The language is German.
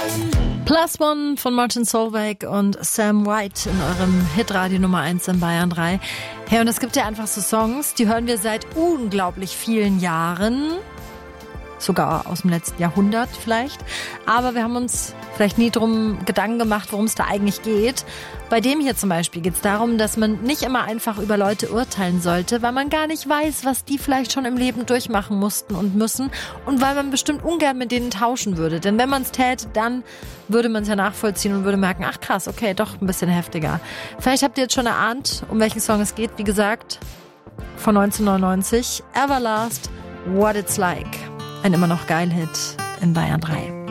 Plus One von Martin Solveig und Sam White in eurem Hitradio Nummer 1 in Bayern 3. Hey, und es gibt ja einfach so Songs, die hören wir seit unglaublich vielen Jahren. Sogar aus dem letzten Jahrhundert vielleicht. Aber wir haben uns vielleicht nie drum Gedanken gemacht, worum es da eigentlich geht. Bei dem hier zum Beispiel geht es darum, dass man nicht immer einfach über Leute urteilen sollte, weil man gar nicht weiß, was die vielleicht schon im Leben durchmachen mussten und müssen und weil man bestimmt ungern mit denen tauschen würde. Denn wenn man es täte, dann würde man es ja nachvollziehen und würde merken, ach krass, okay, doch ein bisschen heftiger. Vielleicht habt ihr jetzt schon erahnt, um welchen Song es geht. Wie gesagt, von 1999, Everlast, What It's Like. Ein immer noch geil Hit in Bayern 3.